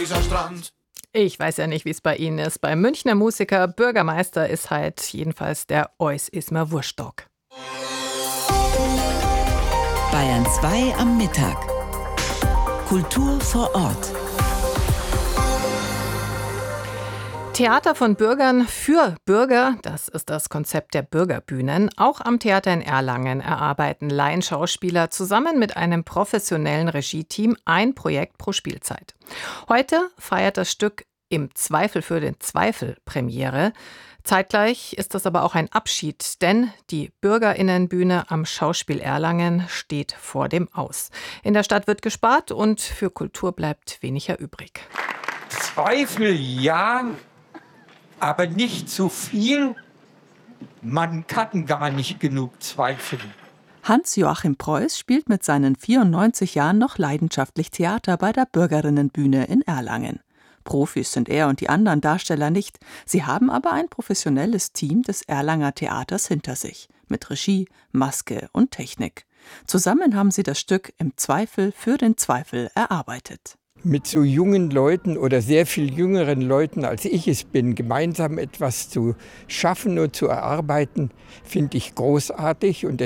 dieser Strand. Ich weiß ja nicht, wie es bei Ihnen ist. Beim Münchner Musiker Bürgermeister ist halt jedenfalls der Eus Ismer Wurschtock. Bayern 2 am Mittag. Kultur vor Ort. Theater von Bürgern für Bürger, das ist das Konzept der Bürgerbühnen. Auch am Theater in Erlangen erarbeiten Laienschauspieler zusammen mit einem professionellen Regie-Team ein Projekt pro Spielzeit. Heute feiert das Stück Im Zweifel für den Zweifel Premiere. Zeitgleich ist das aber auch ein Abschied, denn die BürgerInnenbühne am Schauspiel Erlangen steht vor dem Aus. In der Stadt wird gespart und für Kultur bleibt weniger übrig. Zweifel ja, aber nicht zu viel. Man kann gar nicht genug zweifeln. Hans-Joachim Preuß spielt mit seinen 94 Jahren noch leidenschaftlich Theater bei der Bürgerinnenbühne in Erlangen. Profis sind er und die anderen Darsteller nicht. Sie haben aber ein professionelles Team des Erlanger Theaters hinter sich. Mit Regie, Maske und Technik. Zusammen haben sie das Stück Im Zweifel für den Zweifel erarbeitet. Mit so jungen Leuten oder sehr viel jüngeren Leuten, als ich es bin, gemeinsam etwas zu schaffen und zu erarbeiten, finde ich großartig. Und